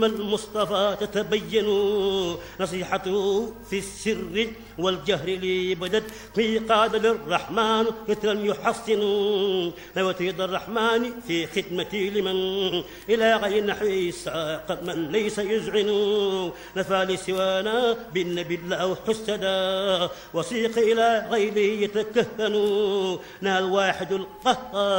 المصطفى تتبين نصيحته في السر والجهر لي بدت في قاد للرحمن كثرا يحصن نوتيد الرحمن في خدمتي لمن إلى غير نحوي ساق من ليس يزعن نفى لسوانا بالنبي الله حسدا وسيق إلى غيره يتكهن نال واحد القهار